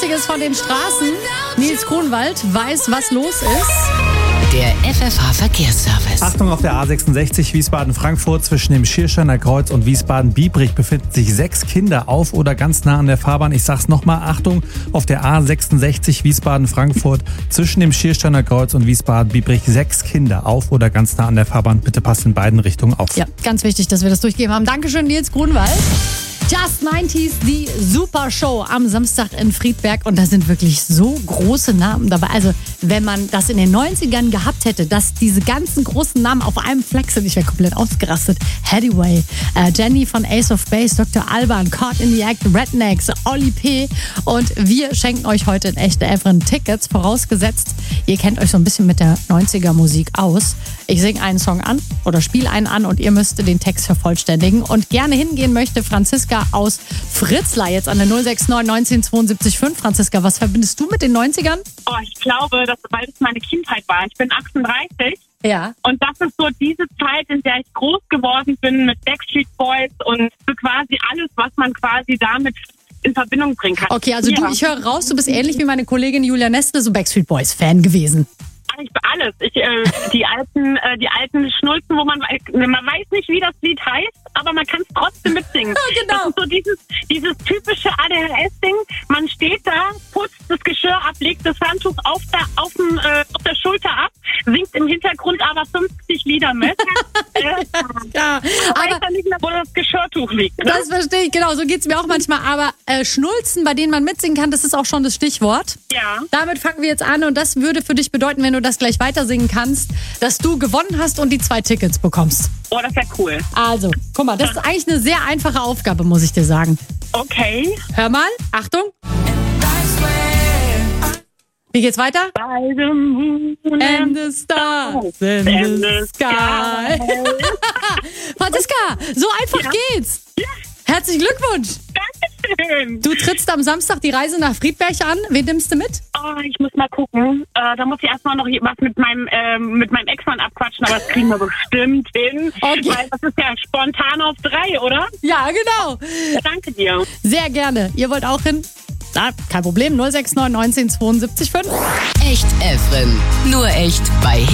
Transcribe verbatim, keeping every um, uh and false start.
Lustiges von den Straßen. Nils Kronwald weiß, was los ist. Der F F H-Verkehrsservice. Achtung, auf der A sechsundsechzig Wiesbaden-Frankfurt zwischen dem Schiersteiner Kreuz und Wiesbaden-Biebrich befinden sich sechs Kinder auf oder ganz nah an der Fahrbahn. Ich sag's nochmal, Achtung, auf der A sechsundsechzig Wiesbaden-Frankfurt zwischen dem Schiersteiner Kreuz und Wiesbaden-Biebrich sechs Kinder auf oder ganz nah an der Fahrbahn. Bitte passt in beiden Richtungen auf. Ja, ganz wichtig, dass wir das durchgeben haben. Dankeschön, Nils Grunwald. Just neunzig, die Super Show am Samstag in Friedberg. Und da sind wirklich so große Namen dabei. Also wenn man das in den neunzigern gehabt hätte, dass diese ganzen großen Namen auf einem Fleck sind, ich wäre komplett ausgerastet. Hathaway, äh, Jenny von Ace of Base, Doktor Alban, Caught in the Act, Rednecks, Oli P. Und wir schenken euch heute in echte Evren Tickets, vorausgesetzt, ihr kennt euch so ein bisschen mit der neunziger Musik aus. Ich singe einen Song an oder spiele einen an und ihr müsst den Text vervollständigen. Und gerne hingehen möchte Franziska aus Fritzlar jetzt an der null sechs neun neunzehn zweiundsiebzig fünf. Franziska, was verbindest du mit den neunzigern? Oh, ich glaube, dass, weil es meine Kindheit war. Ich bin achtunddreißig. Ja. Und das ist so diese Zeit, in der ich groß geworden bin mit Backstreet Boys und so quasi alles, was man quasi damit in Verbindung bringen kann. Okay, also ja. du, ich höre raus, du bist ähnlich wie meine Kollegin Julia Nestle, so Backstreet Boys Fan gewesen. Ich bin alles. Ich, äh, die alten, äh, die alten Schnulzen, wo man, man weiß nicht, wie das Lied heißt, aber man kann es trotzdem mitsingen. Ja, genau. Das ist so dieses, dieses typische A D H S-Ding. Man steht da, putzt das Geschirr ab, legt das Handtuch auf der, auf, dem, äh, auf der Schulter ab, singt im Hintergrund aber fünfzig Lieder mit. äh, Ja, aber aber weiß dann nicht mehr, wo das Geschirrtuch liegt. Ne? das verstehe ich, genau, so geht's mir auch manchmal. Aber äh, Schnulzen, bei denen man mitsingen kann, das ist auch schon das Stichwort. Ja. Damit fangen wir jetzt an und das würde für dich bedeuten, wenn du das gleich weiter singen kannst, dass du gewonnen hast und die zwei Tickets bekommst. Oh, das wäre cool. Also, guck mal, das ist eigentlich eine sehr einfache Aufgabe, muss ich dir sagen. Okay. Hör mal, Achtung. Wie geht's weiter? By the moon And the stars in and the the sky. Franziska, so einfach Ja. geht's. Ja. Herzlichen Glückwunsch. Dankeschön. Du trittst am Samstag die Reise nach Friedberg an. Wen nimmst du mit? Oh, ich muss mal gucken. Äh, da muss ich erstmal noch was mit meinem ähm, mit meinem Ex-Mann abquatschen, aber das kriegen wir bestimmt hin. Okay. Weil das ist ja spontan auf drei, oder? Ja, genau. Ja, danke dir. Sehr gerne. Ihr wollt auch hin? Na, kein Problem. null sechs neun neunzehn zweiundsiebzig fünf. Echt Evren. Nur echt bei